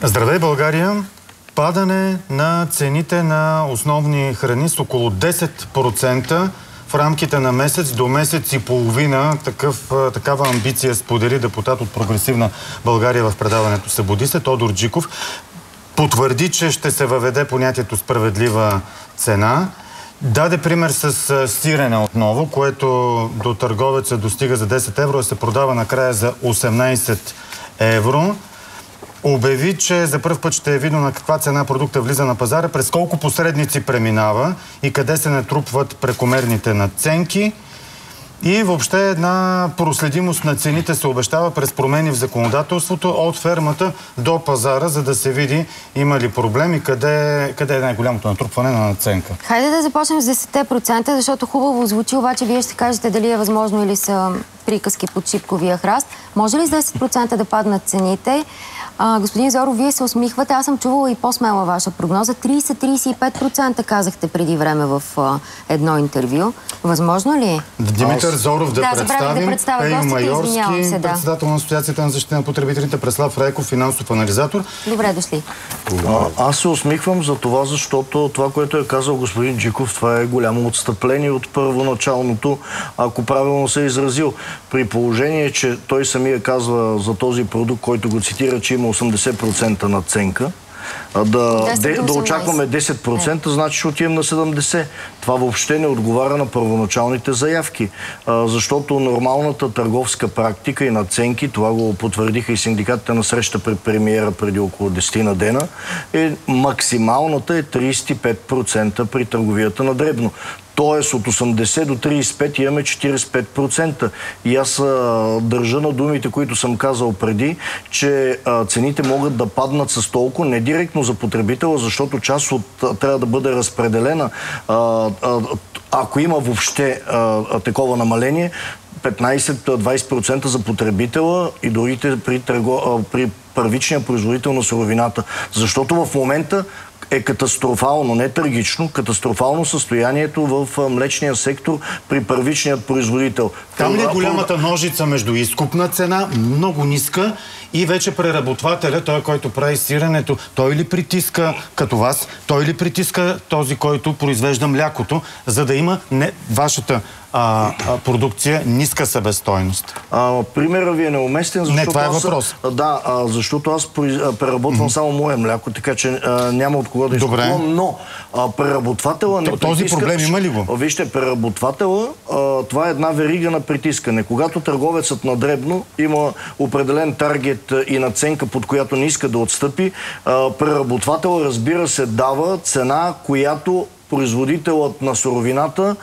Здравей, България! Падане на цените на основни храни с около 10% в рамките на месец до месец и половина. Такава амбиция сподели депутат от Прогресивна България в предаването "Събуди се". Тодор Джиков потвърди, че ще се въведе понятието справедлива цена. Даде пример с сирене отново, което до търговеца достига за 10 евро, а се продава накрая за 18 евро. Обяви, че за пръв път ще е видно на каква цена продукта влиза на пазара, през колко посредници преминава и къде се натрупват прекомерните надценки. И въобще една проследимост на цените се обещава през промени в законодателството от фермата до пазара, за да се види има ли проблем и къде е най-голямото натрупване на надценка. Хайде да започнем с 10%, защото хубаво звучи, обаче вие ще кажете дали е възможно или са приказки под шипковия храст. Може ли с 10% да паднат цените? Господин Зоров, вие се усмихвате. Аз съм чувала и по-смела ваша прогноза. 30-35% казахте преди време в едно интервю. Възможно ли? Димитър Зоров да представим. Пейо Майорски, председател на Асоциацията на защита на потребителите, Преслав Райков, финансов анализатор. Добре дошли. Аз се усмихвам за това, защото това, което е казал господин Джиков, това е голямо отстъпление от първоначалното, ако правилно се е изразил. При положение, че той самия казва за този продукт, който го цитира, че има 80% надценка, да очакваме 10%, значи ще отидем на 70%. Това въобще не отговаря на първоначалните заявки, защото нормалната търговска практика и надценки, това го потвърдиха и синдикатите на среща пред премиера преди около 10 на дена, максималната е 35% при търговията на дребно. Тоест от 80 до 35 имаме 45%. И аз държа на думите, които съм казал преди, че цените могат да паднат с толкова, не директно за потребителя, защото част от трябва да бъде разпределена, ако има въобще такова намаление, 15-20% за потребителя и другите при първичния производител на суровината. Защото в момента е катастрофално, не трагично, катастрофално състоянието в млечния сектор при първичният производител. Там ли е голямата ножица между изкупна цена, много ниска, и вече преработвателя, той, който прави сиренето, той ли притиска, като вас, той ли притиска този, който произвежда млякото, за да има вашата продукция ниска себестойност? Примерът ви е неуместен, защото това е въпрос. Защото аз преработвам само мое мляко, така че няма от кого да изкупувам, но преработвателя не притиска. Този проблем има ли го? Вижте, преработвателя, това е една верига на притискане. Когато търговецът на дребно има определен таргет и надценка, под която не иска да отстъпи, преработвателя, разбира се, дава цена, която производителът на суровината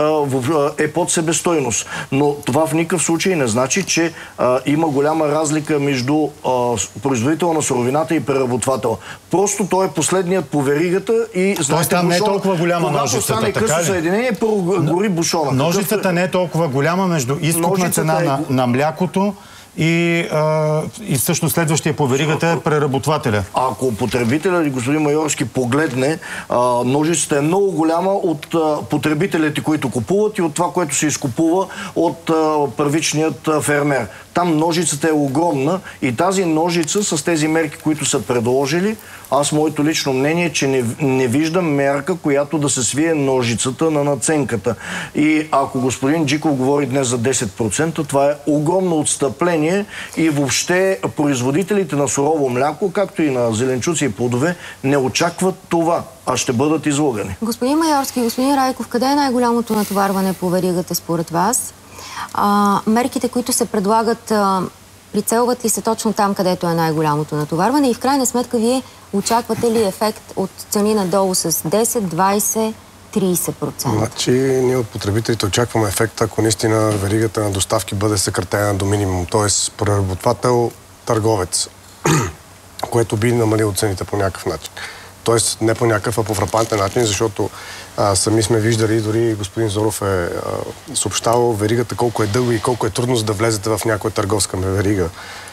е под себестойност. Но това в никакъв случай не значи, че има голяма разлика между производител на суровината и преработвател. Просто той е последният по веригата и... Тоест там не е толкова голяма ножицата, така ли? Когато стане късо съединение, първо гори бушона. Ножицата не е толкова голяма между изкупна цена на млякото и всъщност следващия по веригата е преработвателя. Ако потребителят, господин Майорски, погледне, ножицата е много голяма от потребителите, които купуват, и от това, което се изкупува от първичният фермер. Там ножицата е огромна и тази ножица с тези мерки, които са предложили, аз моето лично мнение е, че не виждам мерка, която да се свие ножицата на надценката. И ако господин Джиков говори днес за 10%, това е огромно отстъпление и въобще производителите на сурово мляко, както и на зеленчуци и плодове, не очакват това, а ще бъдат излъгани. Господин Майорски, господин Райков, къде е най-голямото натоварване по веригата според вас? Мерките, които се предлагат, прицелват ли се точно там, където е най-голямото натоварване? И в крайна сметка вие очаквате ли ефект от цени надолу с 10, 20, 30%? Значи ние от потребителите очакваме ефект, ако наистина веригата на доставки бъде съкратена до минимум, т.е. преработвател, търговец, което би намалило цените по някакъв начин. Тоест не по някакъв, а по фрапантен начин, защото сами сме виждали, дори господин Зоров е съобщавал веригата колко е дълго и колко е трудно за да влезете в някоя търговска верига.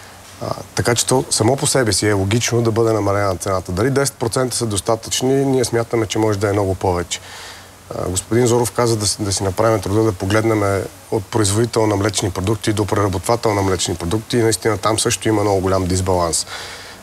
Така че то само по себе си е логично да бъде намалена цената. Дали 10% са достатъчни, ние смятаме, че може да е много повече. Господин Зоров каза да си направим труда да погледнем от производител на млечни продукти до преработвател на млечни продукти и наистина там също има много голям дисбаланс.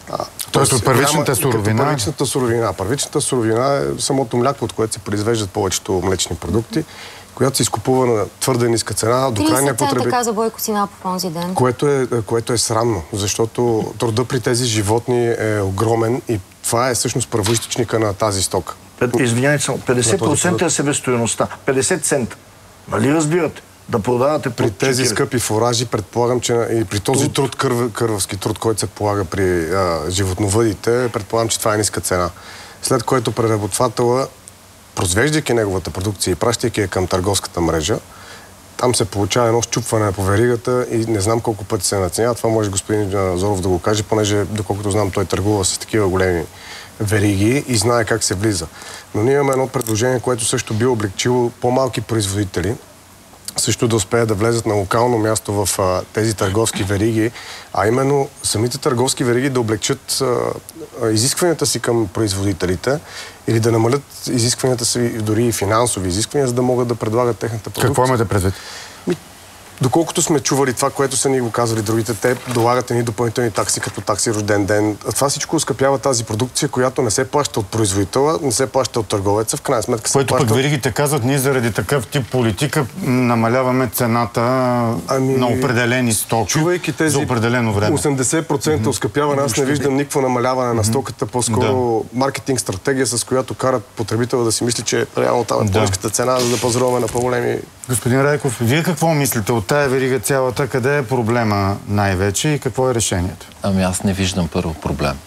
Тоест от първичната суровина? Първичната суровина е самото мляко, от което се произвеждат повечето млечни продукти, която се изкупува на твърде ниска цена до крайния потребител. 30 каза Бойко Синапов в онзи ден. Което е срамно, защото труда при тези животни е огромен и това е всъщност първоизточника на тази стока. Извинявайте, 50% е себестойността. 50 цента. Нали разбирате? Да продавате при тези скъпи фуражи, предполагам, че и при този труд, кървавски труд, който се полага при животновъдите, предполагам, че това е ниска цена. След което преработвателя, произвеждайки неговата продукция и пращайки я към търговската мрежа, там се получава едно счупване по веригата и не знам колко пъти се наценява. Това може господин Зоров да го каже, понеже, доколкото знам, той търгува с такива големи вериги и знае как се влиза. Но ние имаме едно предложение, което също би облегчило по-малки производители, също да успеят да влезат на локално място в тези търговски вериги, а именно самите търговски вериги да облегчат изискванията си към производителите или да намалят изискванията си, дори и финансови изисквания, за да могат да предлагат техната продукция. Какво имате предвид? Доколкото сме чували това, което са ни го казали другите, те долагат едни допълнителни такси, като такси рожден ден. Това всичко оскъпява тази продукция, която не се плаща от производителя, не се плаща от търговеца, в крайна сметка се плаща... Което пък веригите казват, ние заради такъв тип политика намаляваме цената на определени стоки за определено време. 80% оскъпяване, аз не виждам никакво намаляване на стоката, по-скоро маркетинг стратегия, с която карат потребителя да си мисли, че реално там е по-ниската цена, за да пазаруваме на по-големи... Господин Райков, вие какво мислите от тая верига цялата? Къде е проблема най-вече и какво е решението? Ами аз не виждам първо проблем.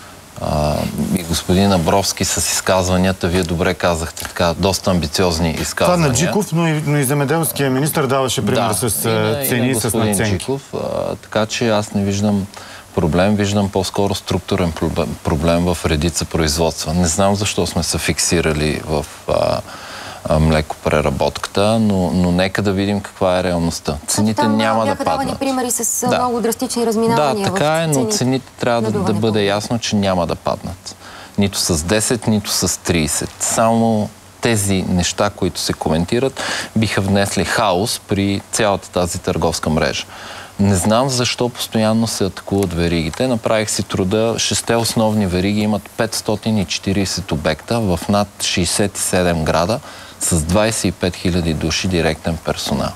И господин Абровски с изказванията, вие добре казахте, така, доста амбициозни изказвания. Това на Джиков, но и земеделския министър даваше пример с цени и с наценки. Джиков, така че аз не виждам проблем, виждам по-скоро структурен проблем в редица производства. Не знам защо сме се фиксирали в млекопреработката, но нека да видим каква е реалността. Цените няма да паднат. Бяха давани примери с много драстични разминавания. Да, така е, но цените трябва да бъде ясно, че няма да паднат. Нито с 10, нито с 30. Само тези неща, които се коментират, биха внесли хаос при цялата тази търговска мрежа. Не знам защо постоянно се атакуват веригите. Направих си труда. 6 основни вериги имат 540 обекта в над 67 града с 25 000 души директен персонал.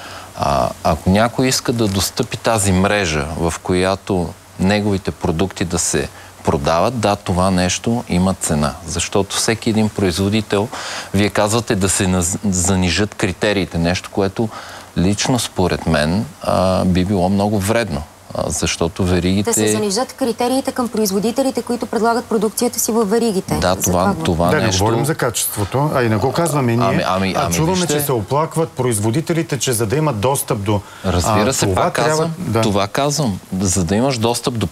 Ако някой иска да достъпи тази мрежа, в която неговите продукти да се продават, да, това нещо има цена. Защото всеки един производител, вие казвате да се занижат критериите. Нещо, което лично според мен би било много вредно. Защото веригите... Да се занижат критериите към производителите, които предлагат продукцията си във веригите. Да, това нещо... не говорим за качеството, а и не го казваме ние. Чуваме, че се оплакват производителите, че за да имат достъп до... Разбира се, това казвам. За да имаш достъп до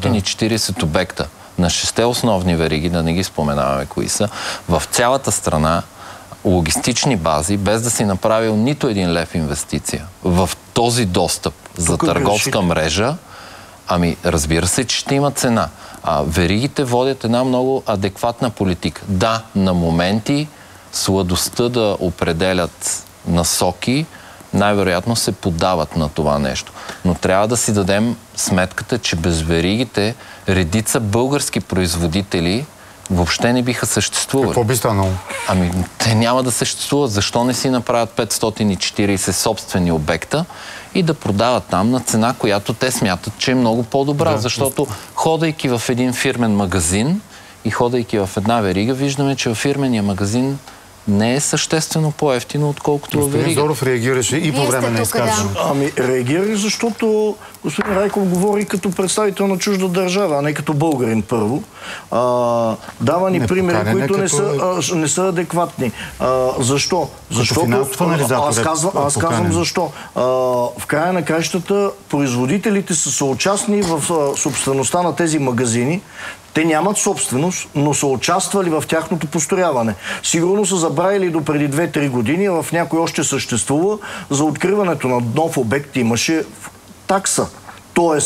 540 обекта на 6 основни вериги, да не ги споменаваме кои са, в цялата страна, логистични бази, без да си направил нито един лев инвестиция в този достъп за търговска мрежа, ами разбира се, че ще има цена. Веригите водят една много адекватна политика. Да, на моменти сладостта да определят насоки, най-вероятно се поддават на това нещо. Но трябва да си дадем сметката, че без веригите редица български производители въобще не биха съществували. Какво би станало? Ами, те няма да съществуват. Защо не си направят 540 собствени обекта и да продават там на цена, която те смятат, че е много по-добра? Защото ходейки в един фирмен магазин и ходейки в една верига, виждаме, че в фирмения магазин не е съществено по-евтино, отколкото в верига. Господин Зоров реагираше и по време на изказване. Ами реагирах, защото господин Райков говори като представител на чужда държава, а не като българин първо. Дава ни примери, които не са адекватни. Защо? Защото аз казвам защо. В края на краищата производителите са съучастни в собствеността на тези магазини. Те нямат собственост, но са участвали в тяхното построяване. Сигурно са забравили до преди 2-3 години, в някой още съществува, за откриването на нов обект имаше такса. Тоест,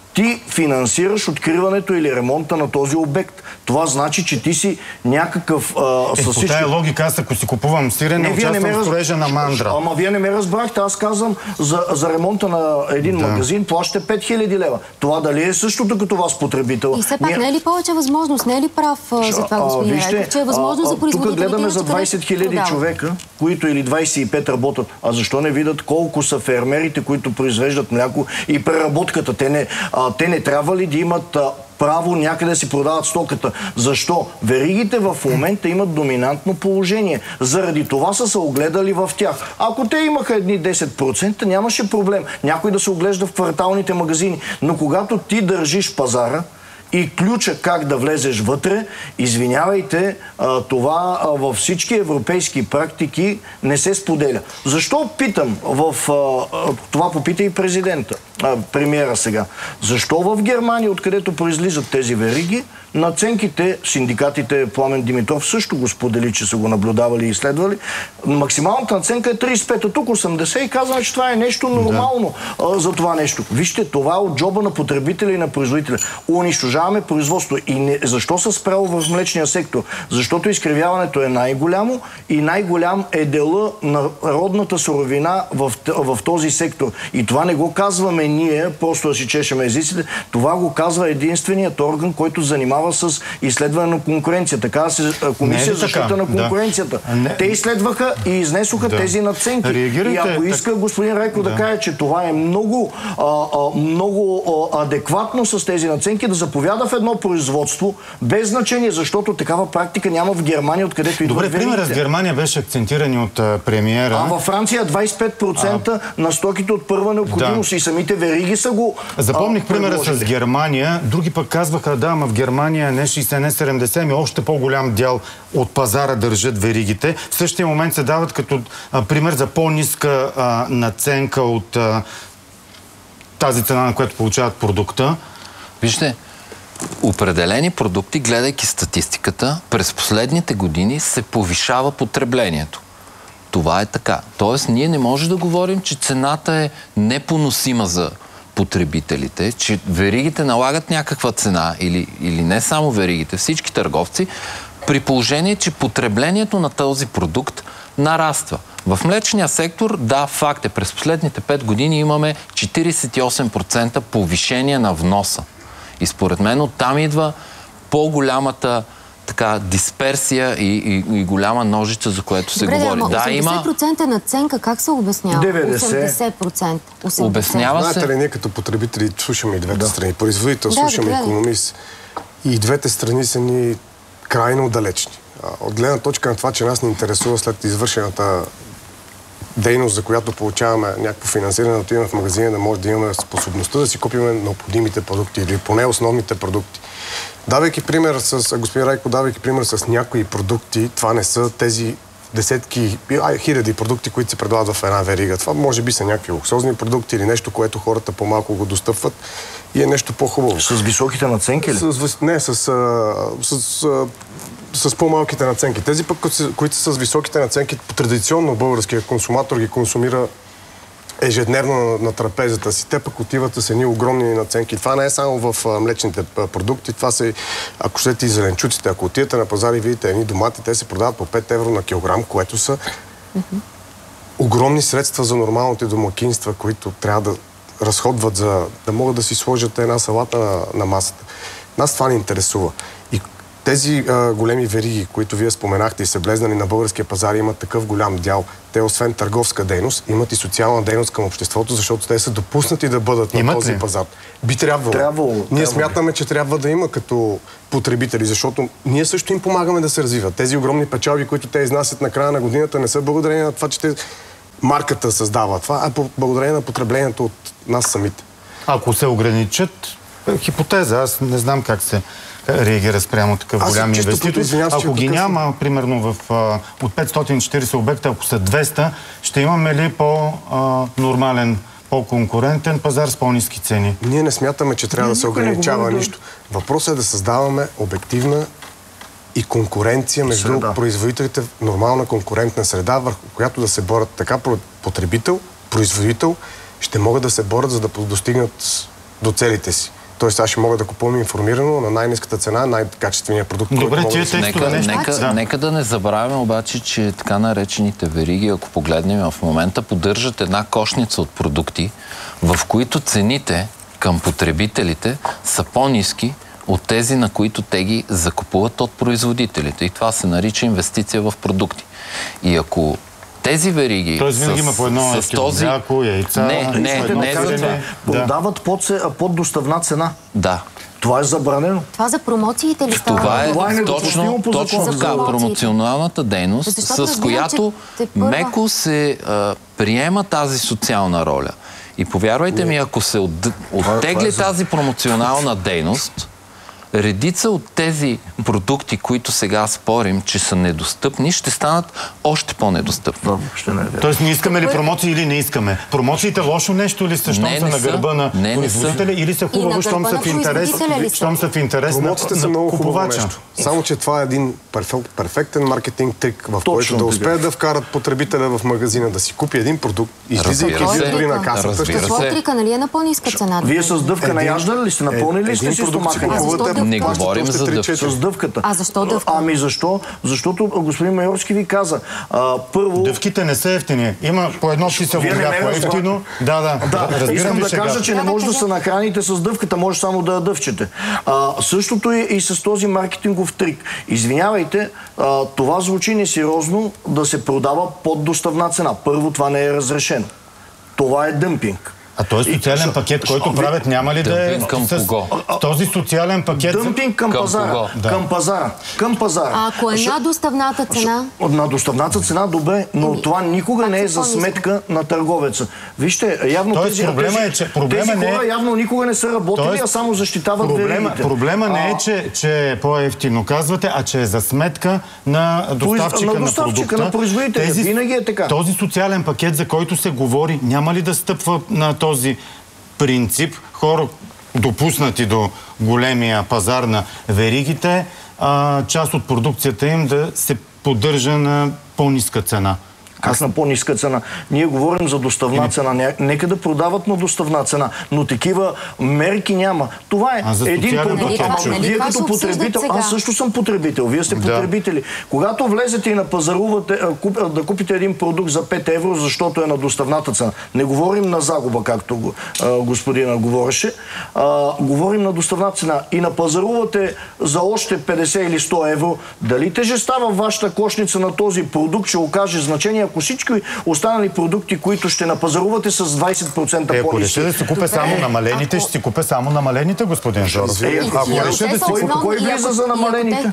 ти финансираш откриването или ремонта на този обект. Това значи, че ти си някакъв... По тая логика, аз ако си купувам сирене, участвам в строежа на мандра. Ама вие не ме разбрахте. Аз казвам, за ремонта на един магазин плащате 5000 лева. Това дали е същото като вас потребител? И все пак не е ли повече възможност? Не е ли прав за това, господин Райков, че е възможност за производителите? Тук гледаме за 20 000 човека, които или 25 работят. А защо не видят колко са фермерите, които произвеждат мляко и преработката? Те не трябва ли да имат право някъде да си продават стоката? Защо? Веригите в момента имат доминантно положение. Заради това са се огледали в тях. Ако те имаха едни 10%, нямаше проблем. Някой да се оглежда в кварталните магазини. Но когато ти държиш пазара и ключа как да влезеш вътре, извинявайте, това във всички европейски практики не се споделя. Защо питам? Това попита и президента, премиера сега. Защо в Германия, откъдето произлизат тези вериги, наценките, синдикатите, Пламен Димитров също го сподели, че са го наблюдавали и изследвали, максималната наценка е 35, а тук 80 и казваме, че това е нещо нормално за това нещо. Вижте, това е от джоба на потребителя и на производителя. Унищожаваме производство. И защо се спряло в млечния сектор? Защото изкривяването е най-голямо и най-голям е дела на родната суровина в този сектор. И това не го казваме ние, просто да си чешем езиците, това го казва единственият орган, който занимава с изследване на конкуренцията. Така се Комисия за защита на конкуренцията. Те изследваха и изнесоха тези надценки. И ако иска господин Райков да каже, че това е много адекватно с тези надценки, да заповяда в едно производство, без значение, защото такава практика няма в Германия, откъдето идват веригите. Добре, примерът с Германия беше акцентиран от премиера. А във Франция 25% на стоките от първа необходимост и самите вериги са го запомних примера с Германия. Други пък казваха, да, ама в Германия не 60, не 70, ами още по-голям дял от пазара държат веригите. В същия момент се дават като пример за по-ниска наценка от тази цена, на която получават продукта. Вижте, определени продукти, гледайки статистиката, през последните години се повишава потреблението. Това е така. Тоест, ние не можем да говорим, че цената е непоносима за потребителите, че веригите налагат някаква цена или не само веригите, всички търговци, при положение, че потреблението на този продукт нараства. В млечния сектор, да, факт е, през последните 5 години имаме 48% повишение на вноса. И според мен оттам идва по-голямата дисперсия и голяма ножица, за което се говори. Да, 80% наценка, как се обяснява? 80%. Обяснява се. Знаете ли, ние като потребители слушаме и двете страни. Производител, слушаме икономист. И двете страни са ни крайно далечни. От гледна точка на това, че нас ни интересува след извършената дейност, за която получаваме някакво финансиране, да отидем в магазина, да може да имаме способността да си купим необходимите продукти или поне основните продукти. Давайки пример с господин Райко, давайки пример с някои продукти, това не са тези десетки, хиляди продукти, които се предлагат в една верига. Това може би са някакви луксозни продукти или нещо, което хората по-малко го достъпват и е нещо по-хубаво. С високите наценки ли? Не, с по-малките наценки. Тези пък, които са с високите наценки, традиционно българския консуматор ги консумира ежедневно на трапезата си. Те пък отиват с едни огромни наценки. Това не е само в млечните продукти, това са, ако щете, и зеленчуците. Ако отидете на пазар и видите едни домати, те се продават по 5 евро на килограм, което са огромни средства за нормалните домакинства, които трябва да разходват, за да могат да си сложат една салата на масата. Нас това не интересува. И тези големи вериги, които вие споменахте и са влезнали на българския пазар, имат такъв голям дял. Те, освен търговска дейност, имат и социална дейност към обществото, защото те са допуснати да бъдат на този пазар. Би трябвало. Ние смятаме, че трябва да има като потребители, защото ние също им помагаме да се развиват. Тези огромни печалби, които те изнасят на края на годината, не са благодарение на това, че марката създава това, а благодарение на потреблението от нас самите. Ако се ограничат, хипотеза, аз не знам как се реагира спрямо такъв голям инвеститор. Ако ги няма, примерно от 540 обекта, ако са 200, ще имаме ли по-нормален, по-конкурентен пазар с по-ниски цени? Ние не смятаме, че трябва да се ограничава нищо. Въпросът е да създаваме обективна и конкуренция между производителите в нормална конкурентна среда, върху която да се борят така потребител, производител, ще могат да се борят, за да достигнат до целите си. Тоест аз ще мога да купувам информирано на най-ниската цена, най-качествения продукт. Добре, тия текстове нека да не забравяме обаче, че така наречените вериги, ако погледнем в момента, поддържат една кошница от продукти, в които цените към потребителите са по-ниски от тези, на които те ги закупуват от производителите. И това се нарича инвестиция в продукти. И ако тези вериги винаги има по едно този... мляко, яйца... Не. Продават под доставна цена. Да. Това е забранено. Това за промоциите ли става? Това е точно така. Промоционалната дейност, с която меко се приема тази социална роля. И повярвайте ми, ако се оттегли тази промоционална дейност, редица от тези продукти, които сега спорим, че са недостъпни, ще станат още по-недостъпни. Тоест, не искаме ли промоции или не искаме? Промоциите лошо нещо ли са, щом са на гърба на производителя, или са хубаво, щом са в интерес на купувача? Само, че това е един перфектен маркетинг трик, в който да успеят да вкарат потребителя в магазина, да си купи един продукт, излизайки дори на касата. Какво трика, нали е на по-ниска цена? Вие с дъвка наяждали ли сте? Напълнили ли сте си стомаха? Не говорим за дъвка. С дъвката. А защо дъвка? Ами защо? Защото господин Майорски ви каза. Първо... Дъвките не са ефтини. Има по едно кисело мляко ефтино. Да. Искам да кажа, че не може да се нахраните с дъвката, може само да я дъвчете. Същото е и с този маркетингов трик. Извинявайте, това звучи несериозно да се продава под доставна цена. Първо, това не е разрешено. Това е дъмпинг. А този социален пакет, който правят, няма ли да е към кого? Този социален пакет... Дъмпинг към пазара. Към пазара. А ако е на доставната цена? На доставната цена, добре, но това никога не е за сметка на търговеца. Вижте, явно тези хора явно никога не са работили, а само защитават веригите. Проблема не е, че е по-евтино, казвате, а че е за сметка на доставчика на производителя. Винаги е така. Този социален пакет, за който се говори, няма ли да стъпва на този принцип, хора допуснати до големия пазар на веригите, част от продукцията им да се поддържа на по-ниска цена? Как на по-ниска цена? Ние говорим за доставна цена. Нека да продават на доставна цена. Но такива мерки няма. Това е един продукт. Вие като потребител... Аз също съм потребител. Вие сте потребители. Когато влезете и напазарувате да купите един продукт за 5 евро, защото е на доставната цена. Не говорим на загуба, както господина говореше. Говорим на доставна цена. И напазарувате за още 50 или 100 евро. Дали тежестта във вашата кошница на този продукт ще окаже значение, ако всички останали продукти, които ще напазарувате с 20% по-ниски? Ако реша да си купя само намалените, ще си купя само намалените, господин Жоров. Кой влиза за намалените?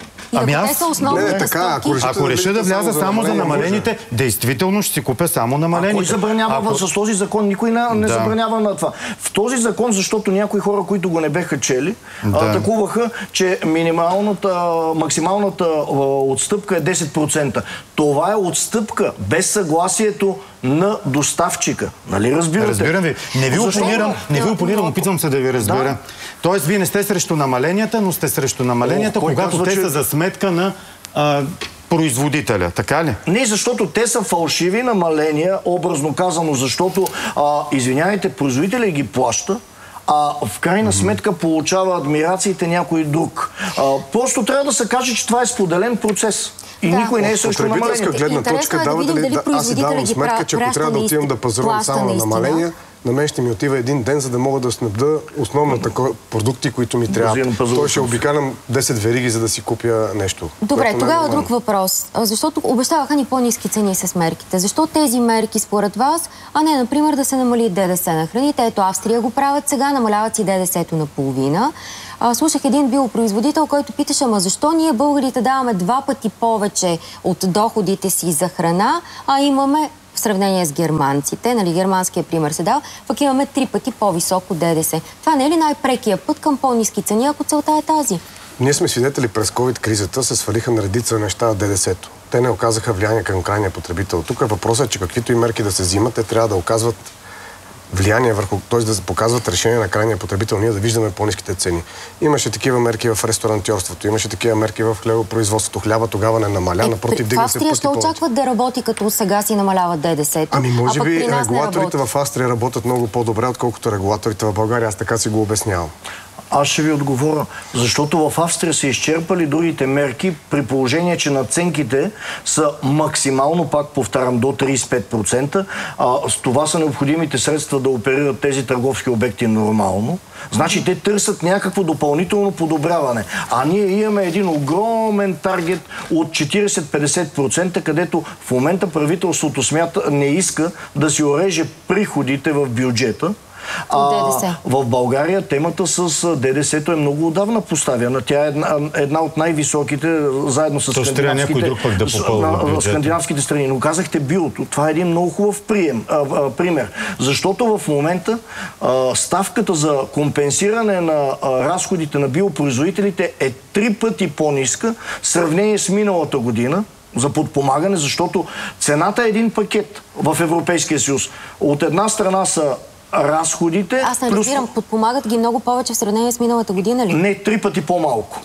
Ако реша да вляза само за намалените, действително ще си купя само намалените. Кой забранява с този закон? Никой не забранява на това. В този закон, защото някои хора, които го не беха чели, атакуваха, че максималната отстъпка е 10%. Това е отстъпка без съгласието на доставчика. Нали разбирате? Разбирам ви. Не ви опонирам, опитвам се да ви разбера. Тоест, вие не сте срещу намаленията, но сте срещу намаленията, когато те са за сметка на производителя. Така ли? Не, защото те са фалшиви намаления, образно казано, защото, извинявайте, производителя ги плаща, а в крайна сметка получава адмирациите някой друг. Просто трябва да се каже, че това е споделен процес. И никой не е също намалението. От потребителска гледна точка аз си давам сметка, че ако трябва да отивам да пазарувам само на намаления, на мен ще ми отива един ден, за да мога да снабда основната продукти, които ми трябват. Той ще обикалям 10 вериги, за да си купя нещо. Добре, тогава друг въпрос. Защото обещаваха ни по-ниски цени с мерките. Защо тези мерки според вас, а не, например, да се намали ДДС на храните? Ето, Австрия го правят сега, намаляват си ДДС-то на половина. Слушах един биопроизводител, който питаше, ама защо ние българите даваме 2 пъти повече от доходите си за храна, а имаме в сравнение с германците, нали, германския пример се дал, пък имаме 3 пъти по-високо ДДС. Това не е ли най-прекия път към по-ниски цени, ако целта е тази? Ние сме свидетели през COVID-кризата, се свалиха на редица неща от ДДС-то. Те не оказаха влияние към крайния потребител. Тук въпросът е, че каквито и мерки да се взимат, те трябва да оказват влияние върху, т.е. да показват решение на крайния потребител, ние да виждаме по-ниските цени. Имаше такива мерки в ресторантьорството, имаше такива мерки в хлебопроизводството. Хляба тогава не намаля, напротив, дигна се пъти повече. В Австрия ще очакват да работи, като сега си намаляват ДДС-то. Ами може би регулаторите в Австрия работят много по-добре, отколкото регулаторите в България. Аз така си го обяснявам. Аз ще ви отговоря. Защото в Австрия са изчерпали другите мерки, при положение, че надценките са максимално, пак повтарям, до 35%. С това са необходимите средства да оперират тези търговски обекти нормално. Значи те търсят някакво допълнително подобряване. А ние имаме един огромен таргет от 40-50%, където в момента правителството не иска да си ореже приходите в бюджета. В България темата с ДДС-то е много отдавна поставена. Тя е една от най-високите, заедно с скандинавските страни. Но казахте биото. Това е един много хубав пример. Защото в момента ставката за компенсиране на разходите на биопроизводителите е 3 пъти по-ниска в сравнение с миналата година за подпомагане, защото цената е един пакет в Европейския съюз. От една страна са разходите... Аз не разбирам, подпомагат ги много повече в сравнение с миналата година ли? Не, 3 пъти по-малко.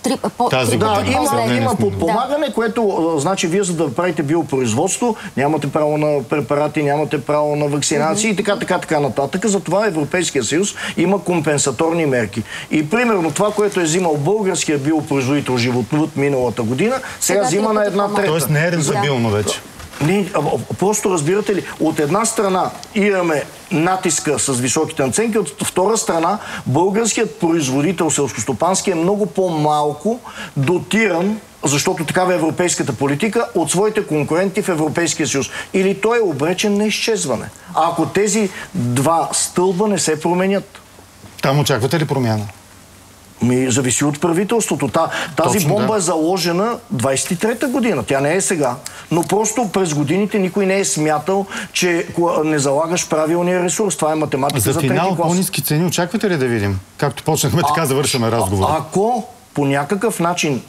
Има подпомагане, което значи вие за да правите биопроизводство, нямате право на препарати, нямате право на вакцинации и така нататък. Затова Европейския съюз има компенсаторни мерки. И примерно това, което е взимал българския биопроизводител животновъд миналата година, сега взима на 1/3. Тоест не е рентабилно вече. Не, просто разбирате ли, от една страна имаме натиска с високите наценки, от втора страна българският производител селскостопански е много по-малко дотиран, защото такава е европейската политика, от своите конкуренти в Европейския съюз. Или той е обречен на изчезване. А ако тези два стълба не се променят. Там очаквате ли промяна? Зависи от правителството. Тази бомба е заложена 23-та година. Тя не е сега. Но просто през годините никой не е смятал, че не залагаш правилния ресурс. Това е математика за трети клас. За финал по-ниски цени очаквате ли да видим? Както почнахме, така завършваме разговора. Ако по някакъв начин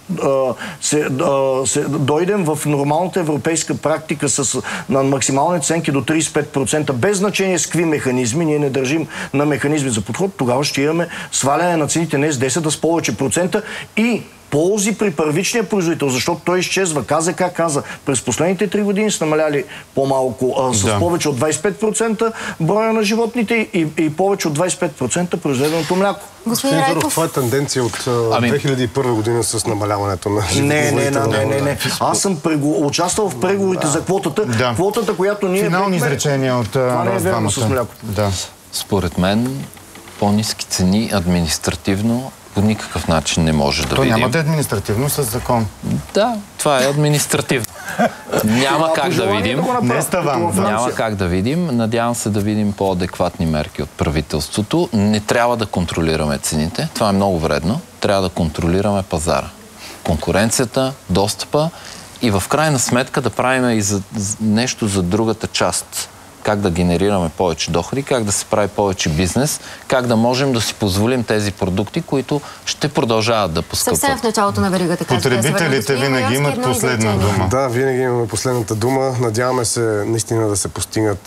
дойдем в нормалната европейска практика на максимални ценки до 35%, без значение с какви механизми, ние не държим на механизми за подход, тогава ще имаме сваляне на цените не с 10, а с повече процента и ползи при първичния производител, защото той изчезва. КЗК каза, през последните 3 години са намаляли по-малко, с повече от 25% броя на животните и повече от 25% произведеното мляко. Господин Заров, това е тенденция от 2001 година с намаляването на животновъдите. Не. Аз съм участвал в преговорите за квотата. Квотата, която ние... Финални изречения от това не е верно с млякото. Според мен по-ниски цени административно по никакъв начин не може да видим. То няма да е административно с закон. Да, това е административно. Няма как да видим. Няма как да видим. Надявам се да видим по-адекватни мерки от правителството. Не трябва да контролираме цените. Това е много вредно. Трябва да контролираме пазара. Конкуренцията, достъпа и в крайна сметка да правим и нещо за другата част. Как да генерираме повече доходи, как да се прави повече бизнес, как да можем да си позволим тези продукти, които ще продължават да поскъпват. Съвсем в началото на веригата. Потребителите винаги имат последна дума. Да, винаги имаме последната дума. Надяваме се наистина да се постигнат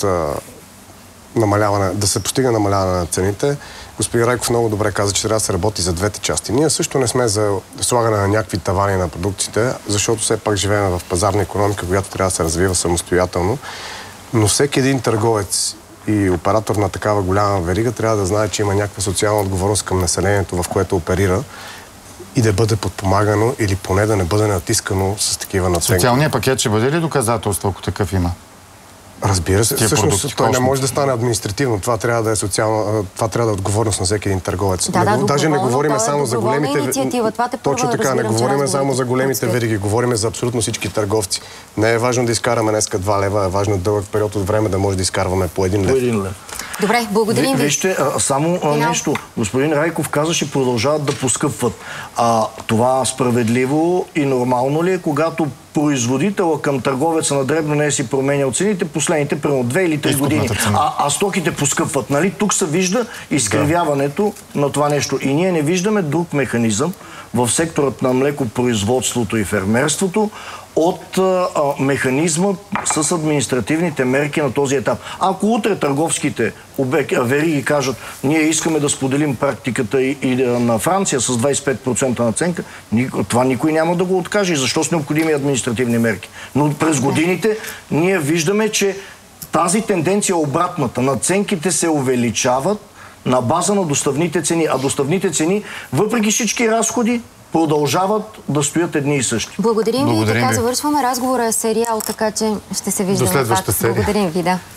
постига намаляване на цените. Господин Райков много добре каза, че трябва да се работи за двете части. Ние също не сме за слагане на някакви тавани на продукциите, защото все пак живеем в пазарна икономика, която трябва да се развива самостоятелно. Но всеки един търговец и оператор на такава голяма верига трябва да знае, че има някаква социална отговорност към населението, в което оперира и да бъде подпомагано или поне да не бъде натискано с такива наценки. Социалният пакет ще бъде ли доказателство, ако такъв има? Разбира се. Всъщност той не може да стане административно. Това трябва да е това трябва да е отговорност на всеки един търговец. Даже не говорим само за големите... Точно така, не говорим само за големите вериги. Говорим за абсолютно всички търговци. Не е важно да изкараме днеска 2 лева, е важно дълъг период от време да може да изкарваме по 1 лев. Добре, благодарим ви. Вижте, само нещо. Господин Райков каза, че продължават да поскъпват. Това справедливо и нормално ли е, когато производителя към търговеца на дребно не си променял цените последните примерно 2 или 3 години. А стоките поскъпват. Нали? Тук се вижда изкривяването на това нещо. И ние не виждаме друг механизъм в секторът на млекопроизводството и фермерството от механизма с административните мерки на този етап. Ако утре търговските вериги кажат, ние искаме да споделим практиката и на Франция с 25% наценка, това никой няма да го откаже. Защо с необходими административни мерки? Но през годините ние виждаме, че тази тенденция е обратната. Наценките се увеличават, на база на доставните цени. А доставните цени, въпреки всички разходи, продължават да стоят едни и същи. Благодарим ви. Така завършваме. Разговора е сериал, така че ще се виждаме. До следващата серия. Благодарим ви, да.